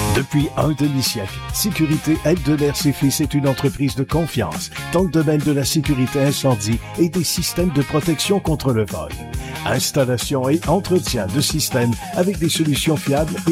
Depuis un demi-siècle, Sécurité Aide de l'Air Ses Fils est une entreprise de confiance dans le domaine de la sécurité incendie et des systèmes de protection contre le vol. Installation et entretien de systèmes avec des solutions fiables et